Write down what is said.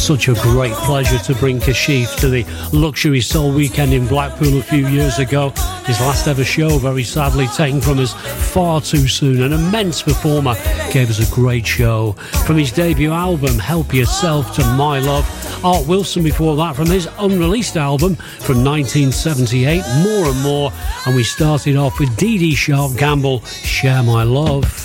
such a great pleasure to bring Kashif to the Luxury Soul Weekend in Blackpool a few years ago. His last ever show, very sadly, taken from us far too soon. An immense performer, gave us a great show. From his debut album, Help Yourself to My Love. Art Wilson before that, from his unreleased album from 1978, More and More. And we started off with Dee Dee Sharp Gamble, Share My Love.